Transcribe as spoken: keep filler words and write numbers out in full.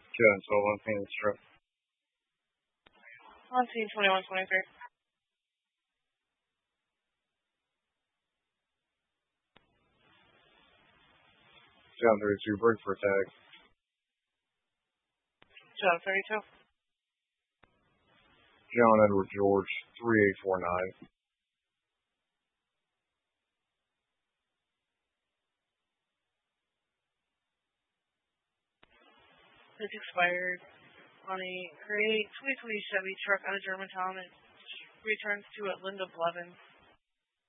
John Sullivan, Phoenix Truck. On scene twenty-one twenty-three. John thirty-two, break for tag. John thirty-two. John Edward George, three eight four nine. It's expired on a gray twenty twenty Chevy truck out of Germantown. It returns to at Linda Blevins.